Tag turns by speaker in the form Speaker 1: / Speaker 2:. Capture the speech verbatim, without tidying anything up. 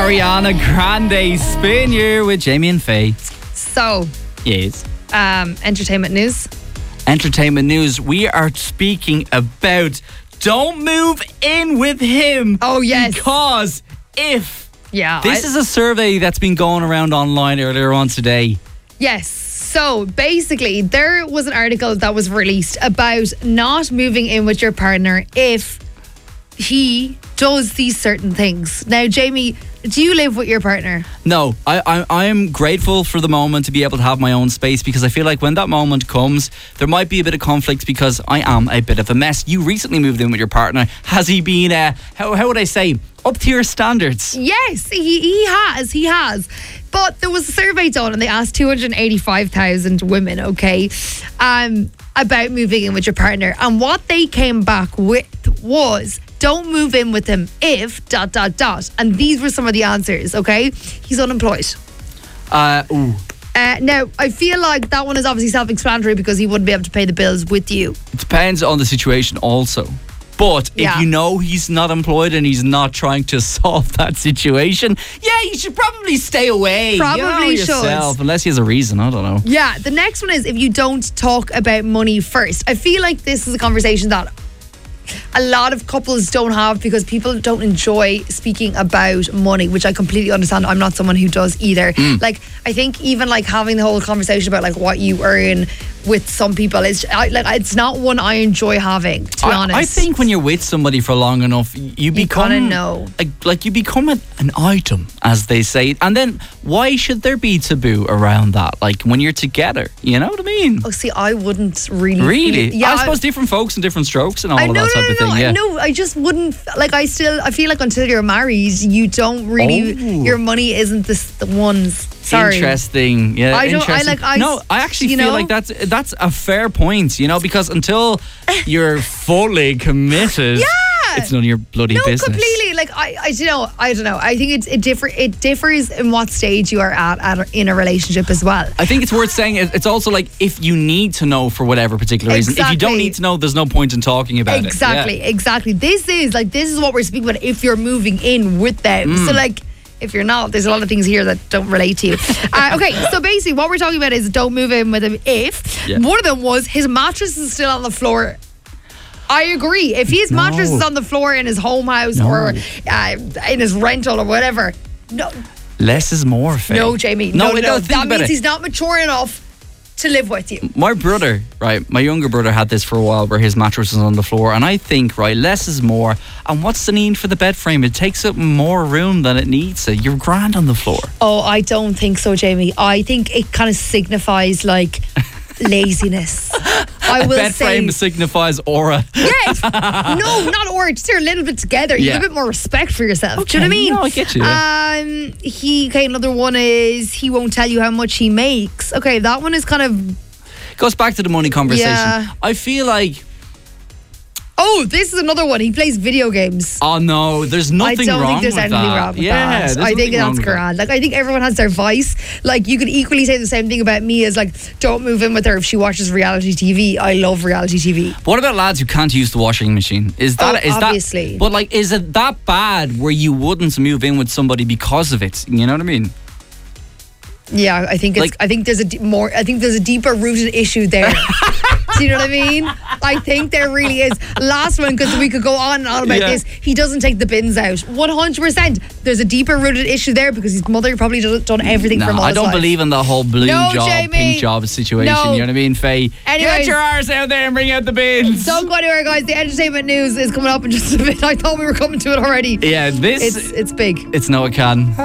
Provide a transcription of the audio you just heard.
Speaker 1: Ariana Grande, Spin You with Jamie and Faye.
Speaker 2: So,
Speaker 1: Yes.
Speaker 2: um, entertainment news.
Speaker 1: Entertainment news. We are speaking about don't move in with him.
Speaker 2: Oh, yes.
Speaker 1: Because if
Speaker 2: Yeah.
Speaker 1: this
Speaker 2: I-
Speaker 1: is a survey that's been going around online earlier on today.
Speaker 2: Yes. So basically, there was an article that was released about not moving in with your partner if he does these certain things. Now, Jamie, do you live with your partner?
Speaker 1: No, I, I I am grateful for the moment to be able to have my own space, because I feel like when that moment comes, there might be a bit of conflict because I am a bit of a mess. You recently moved in with your partner. Has he been, uh, how, how would I say, up to your standards?
Speaker 2: Yes, he, he has. He has. But there was a survey done and they asked two hundred eighty-five thousand women, okay, um, about moving in with your partner. And what they came back with was, don't move in with him if dot dot dot. And these were some of the answers, okay? He's unemployed.
Speaker 1: Uh, ooh.
Speaker 2: Uh, now, I feel like that one is obviously self-explanatory because he wouldn't be able to pay the bills with you.
Speaker 1: It depends on the situation also. But if
Speaker 2: Yeah.
Speaker 1: you know he's not employed and he's not trying to solve that situation, yeah, you should probably stay away.
Speaker 2: Probably
Speaker 1: you know
Speaker 2: should.
Speaker 1: yourself, unless he has a reason. I don't know.
Speaker 2: Yeah, the next one is if you don't talk about money first. I feel like this is a conversation that a lot of couples don't have because people don't enjoy speaking about money, which I completely understand. I'm not someone who does either.
Speaker 1: Mm.
Speaker 2: Like, I think even like having the whole conversation about like what you earn with some people is I, like it's not one I enjoy having, to be
Speaker 1: I,
Speaker 2: honest.
Speaker 1: I think when you're with somebody for long enough, you become
Speaker 2: gotta know.
Speaker 1: Like, like you become a, an item, as they say. And then why should there be taboo around that? Like when you're together, you know what I mean?
Speaker 2: Oh, see, I wouldn't really.
Speaker 1: Really?
Speaker 2: feel- yeah,
Speaker 1: I suppose different folks and different strokes and all
Speaker 2: I
Speaker 1: of
Speaker 2: know,
Speaker 1: that
Speaker 2: no,
Speaker 1: type
Speaker 2: no,
Speaker 1: of thing.
Speaker 2: no,
Speaker 1: Yeah.
Speaker 2: I know. I just wouldn't like. I still. I feel like until you're married, you don't really.
Speaker 1: Oh.
Speaker 2: Your money isn't the, the ones. Sorry.
Speaker 1: Interesting. Yeah.
Speaker 2: I don't- I
Speaker 1: interesting.
Speaker 2: like- I
Speaker 1: no,
Speaker 2: s-
Speaker 1: I actually
Speaker 2: you
Speaker 1: feel
Speaker 2: know?
Speaker 1: like that's that's a fair point. You know, because until you're fully committed,
Speaker 2: Yeah.
Speaker 1: it's none of your bloody
Speaker 2: No,
Speaker 1: business.
Speaker 2: completely. Like I, I don't know. I don't know. I think it's it differ. It differs in what stage you are at, at in a relationship as well.
Speaker 1: I think it's worth saying it- it's also like if you need to know for whatever particular reason. If you don't
Speaker 2: Exactly.
Speaker 1: need to know, there's no point in talking about
Speaker 2: Exactly,
Speaker 1: it.
Speaker 2: exactly. This is like this is what we're speaking about. If you're moving in with them,
Speaker 1: Mm.
Speaker 2: so like. If you're not, there's a lot of things here that don't relate to you. Uh, okay, so basically what we're talking about is don't move in with him if.
Speaker 1: Yeah.
Speaker 2: One of them was his mattress is still on the floor. I agree. If his
Speaker 1: No.
Speaker 2: mattress is on the floor in his home house
Speaker 1: No.
Speaker 2: or uh, in his rental or whatever, no,
Speaker 1: Less is more, Faye.
Speaker 2: no, Jamie.
Speaker 1: No,
Speaker 2: No, no,
Speaker 1: no,
Speaker 2: no.
Speaker 1: think
Speaker 2: That
Speaker 1: about
Speaker 2: means
Speaker 1: it.
Speaker 2: he's not mature enough to live with you.
Speaker 1: My brother, right, my younger brother had this for a while where his mattress was on the floor, and I think, right, less is more. And what's the need for the bed frame? It takes up more room than it needs to. You're grand on the floor.
Speaker 2: Oh, I don't think so, Jamie. I think it kind of signifies like laziness. I
Speaker 1: A
Speaker 2: will
Speaker 1: bed
Speaker 2: say.
Speaker 1: frame signifies aura.
Speaker 2: Yes. No, not or just they're a little bit together. You
Speaker 1: Yeah.
Speaker 2: have a bit more respect for yourself. Do you know what I
Speaker 1: Okay,
Speaker 2: mean?
Speaker 1: no, I get you,
Speaker 2: Um, he okay. Another one is he won't tell you how much he makes. Okay, that one is kind of.
Speaker 1: Goes back to the money conversation.
Speaker 2: Yeah.
Speaker 1: I feel like,
Speaker 2: Oh, this is another one. He plays video games.
Speaker 1: oh no, there's nothing
Speaker 2: I don't
Speaker 1: wrong
Speaker 2: think there's
Speaker 1: with
Speaker 2: anything
Speaker 1: that.
Speaker 2: wrong with
Speaker 1: yeah,
Speaker 2: that.
Speaker 1: there's
Speaker 2: I think
Speaker 1: nothing wrong
Speaker 2: that's
Speaker 1: with that.
Speaker 2: grand. Like I think everyone has their vice. Like you could equally say the same thing about me as like don't move in with her if she watches reality T V. I love reality T V.
Speaker 1: What about lads who can't use the washing machine? Is that
Speaker 2: Oh,
Speaker 1: is
Speaker 2: obviously.
Speaker 1: that? But like, is it that bad where you wouldn't move in with somebody because of it? You know what I mean?
Speaker 2: Yeah, I think it's.
Speaker 1: Like-
Speaker 2: I think there's a d- more. I think there's a deeper rooted issue there. Do you know what I mean? I think there really is. Last one, because we could go on and on about
Speaker 1: Yeah.
Speaker 2: this. He doesn't take the bins out. One hundred percent. There's a deeper rooted issue there because his mother probably done done everything
Speaker 1: No,
Speaker 2: for him all
Speaker 1: I
Speaker 2: his
Speaker 1: don't
Speaker 2: life.
Speaker 1: believe in the whole blue
Speaker 2: No,
Speaker 1: job,
Speaker 2: Jamie.
Speaker 1: pink job situation.
Speaker 2: No.
Speaker 1: You know what I mean, Faye?
Speaker 2: Anyways.
Speaker 1: Get your arse out there and bring out the bins.
Speaker 2: Don't go anywhere, guys. The entertainment news is coming up in just a bit. I thought we were coming to it already.
Speaker 1: Yeah, this
Speaker 2: It's it's big.
Speaker 1: it's no, it can.